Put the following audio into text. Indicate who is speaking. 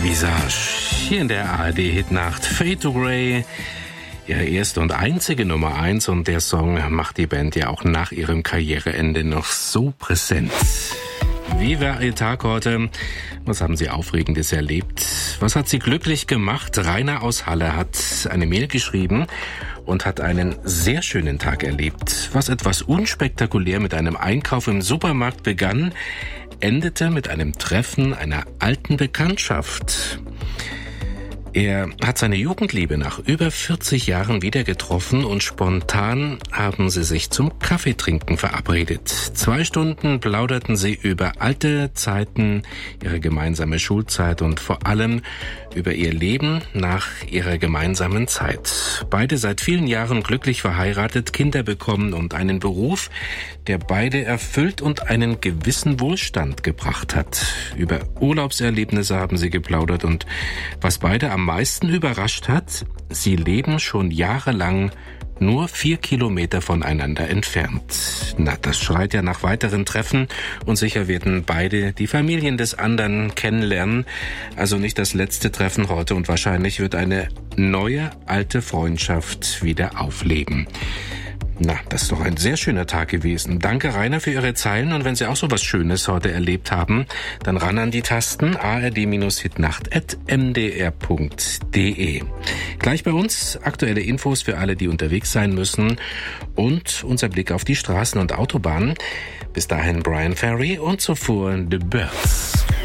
Speaker 1: Visage. Hier in der ARD-Hitnacht Fade to Grey. Ihre erste und einzige Nummer 1 und der Song macht die Band ja auch nach ihrem Karriereende noch so präsent. Wie war Ihr Tag heute? Was haben Sie Aufregendes erlebt? Was hat Sie glücklich gemacht? Rainer aus Halle hat eine Mail geschrieben und hat einen sehr schönen Tag erlebt. Was etwas unspektakulär mit einem Einkauf im Supermarkt begann, endete mit einem Treffen einer alten Bekanntschaft. Er hat seine Jugendliebe nach über 40 Jahren wieder getroffen und spontan haben sie sich zum Kaffeetrinken verabredet. 2 Stunden plauderten sie über alte Zeiten, ihre gemeinsame Schulzeit und vor allem über ihr Leben nach ihrer gemeinsamen Zeit. Beide seit vielen Jahren glücklich verheiratet, Kinder bekommen und einen Beruf, der beide erfüllt und einen gewissen Wohlstand gebracht hat. Über Urlaubserlebnisse haben sie geplaudert und was beide am meisten überrascht hat, sie leben schon jahrelang nur 4 Kilometer voneinander entfernt. Na, das schreit ja nach weiteren Treffen und sicher werden beide die Familien des anderen kennenlernen. Also nicht das letzte Treffen heute und wahrscheinlich wird eine neue alte Freundschaft wieder aufleben. Na, das ist doch ein sehr schöner Tag gewesen. Danke, Rainer, für Ihre Zeilen. Und wenn Sie auch so was Schönes heute erlebt haben, dann ran an die Tasten ard-hitnacht@mdr.de. Gleich bei uns aktuelle Infos für alle, die unterwegs sein müssen und unser Blick auf die Straßen und Autobahnen. Bis dahin Brian Ferry und zuvor The Birds.